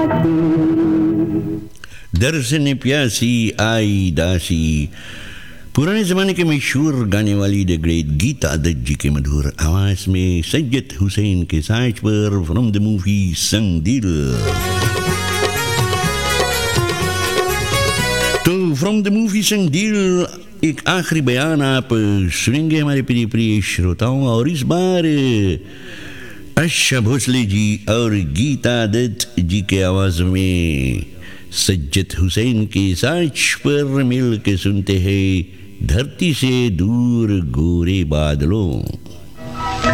दरअसल प्यासी आई दासी पुराने जमाने के मशहूर गाने वाली द ग्रेट गीता दत्त जी के मधुर आवाज में सैयद हुसैन के साज पर फ्रॉम द मूवी संग दिल। तो फ्रॉम द मूवी संग दिल एक आखिरी बयान आप सुनेंगे हमारे प्रिय प्रिय श्रोताओं, और इस बार आशा भोसले जी और गीता दत्त जी के आवाज में सज्जद हुसैन के साज पर मिल के सुनते हैं धरती से दूर गोरे बादलों।